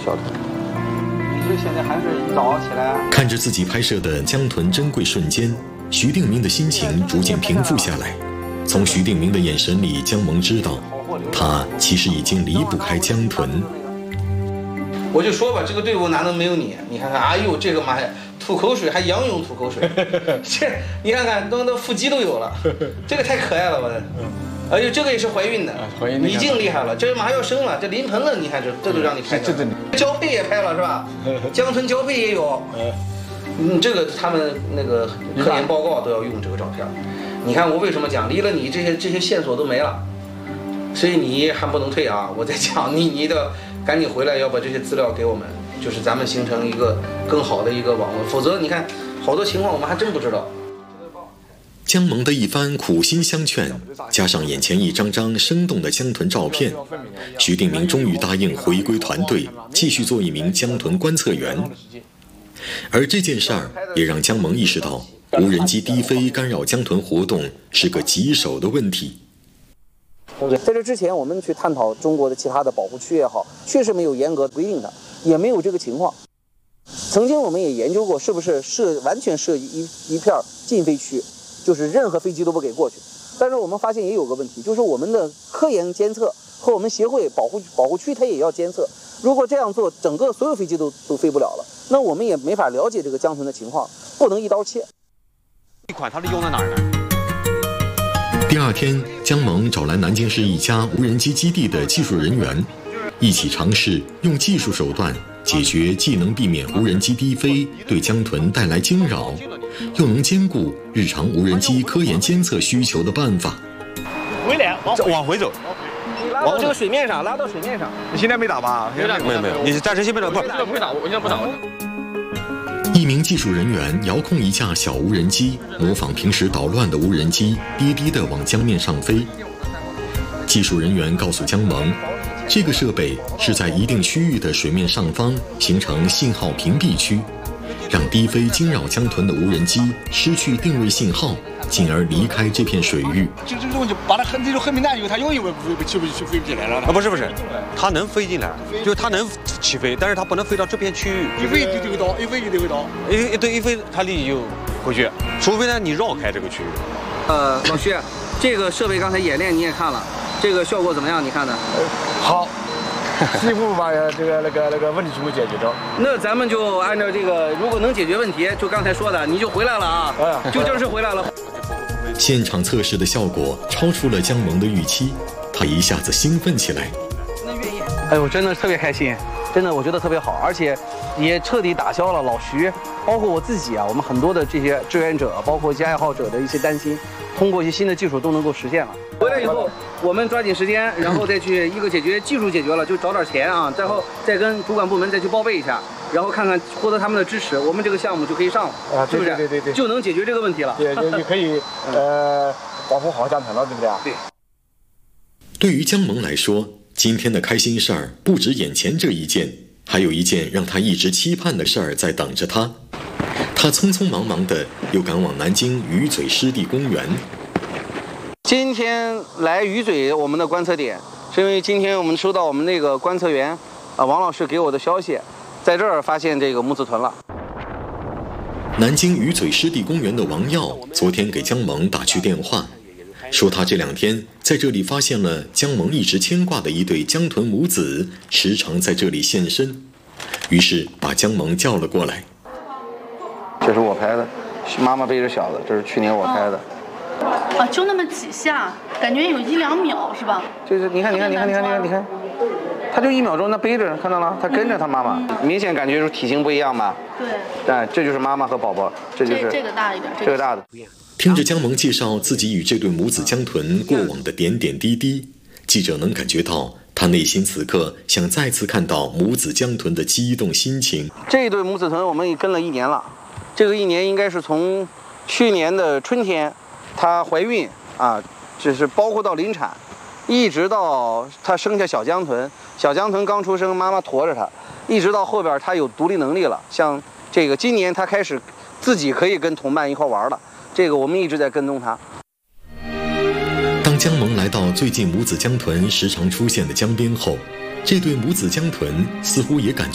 小豚。所以现在还是一早起来， 看着自己拍摄的江豚珍贵瞬间，徐定明的心情逐渐平复下来。从徐定明的眼神里，江萌知道，他其实已经离不开江豚。 我就说吧，这个队伍哪能没有你？你看看，哎呦，这个妈呀，吐口水还仰泳吐口水，这你看看，都腹肌都有了，这个太可爱了，我的。哎呦，这个也是怀孕的，已经厉害了，这马上要生了，这临盆了，你看这都让你拍的，交配也拍了是吧？江豚交配也有，这个他们那个科研报告都要用这个照片。你看我为什么讲，离了你这些线索都没了，所以你还不能退啊！我在讲你得赶紧回来，要把这些资料给我们，就是咱们形成一个更好的一个网络，否则你看好多情况我们还真不知道。 江萌的一番苦心相劝，加上眼前一张张生动的江豚照片，徐定明终于答应回归团队，继续做一名江豚观测员。而这件事儿也让江萌意识到，无人机低飞干扰江豚活动是个棘手的问题。 在这之前，我们去探讨中国的其他的保护区也好，确实没有严格规定的，也没有这个情况。曾经我们也研究过，是不是完全设一片禁飞区，就是任何飞机都不给过去。但是我们发现也有个问题，就是我们的科研监测和我们协会保护区它也要监测。如果这样做，整个所有飞机都飞不了了，那我们也没法了解这个江豚的情况，不能一刀切。 这款它是用在哪儿呢？ 第二天，江萌找来南京市一家无人机基地的技术人员，一起尝试用技术手段解决既能避免无人机低飞对江豚带来惊扰，又能兼顾日常无人机科研监测需求的办法。 往回走， 拉到这个水面上，拉到水面上。 你现在没打吧？没有，你是暂时先没打，不会打，我现在不打。 一名技术人员遥控一架小无人机，模仿平时捣乱的无人机，低低地往江面上飞。技术人员告诉江萌，这个设备是在一定区域的水面上方形成信号屏蔽区，让低飞惊扰江豚的无人机失去定位信号，进而离开这片水域。 这东西把它这种很敏感，因为它容易飞不进来了。 不是，它能飞进来，就是它能起飞，但是它不能飞到这片区域。 一飞就会到，一飞就会到。 一飞它立即就回去，除非呢你绕开这个区域。 老徐，这个设备刚才演练你也看了，这个效果怎么样？你看的？ 好。几乎把这个那个问题全部解决掉。 那咱们就按照这个，如果能解决问题，就刚才说的，你就回来了啊，就正式回来了。 现场测试的效果超出了江萌的预期，他一下子兴奋起来。 哎呦，真的特别开心，真的我觉得特别好，而且也彻底打消了老徐，包括我自己啊，我们很多的这些志愿者，包括一些爱好者的一些担心，通过一些新的技术都能够实现了。回来以后，我们抓紧时间，然后再去一个技术解决了，就找点钱啊，然后再跟主管部门再去报备一下，然后看看获得他们的支持，我们这个项目就可以上了啊，是不是？对，就能解决这个问题了。 也可以保护好江豚了，对不对？ 对。 对于江萌来说，今天的开心事儿不止眼前这一件，还有一件让他一直期盼的事儿在等着他。他匆匆忙忙的又赶往南京鱼嘴湿地公园。 今天来鱼嘴我们的观测点，是因为今天我们收到我们那个观测员王老师给我的消息，在这儿发现这个母子豚了。 南京鱼嘴湿地公园的王耀昨天给江萌打去电话，说他这2天在这里发现了江萌一直牵挂的一对江豚母子，时常在这里现身，于是把江萌叫了过来。 这是我拍的，妈妈背着小的，这是去年我拍的。 啊，就那么几下，感觉有1-2秒是吧？ 就是你看，他就1秒钟，那背着，看到了，他跟着他妈妈，明显感觉就是体型不一样吧？ 对。 哎，这就是妈妈和宝宝，这就是这个大一点， 这个大的。 听着江萌介绍自己与这对母子江豚过往的点点滴滴，记者能感觉到他内心此刻想再次看到母子江豚的激动心情。 这对母子豚我们也跟了1年了，这个1年应该是从去年的春天，她怀孕啊，就是包括到临产，一直到她生下小江豚，小江豚刚出生，妈妈驮着她，一直到后边她有独立能力了，像这个今年她开始自己可以跟同伴一块玩了，这个我们一直在跟踪她。 当江萌来到最近母子江豚时常出现的江边后，这对母子江豚似乎也感觉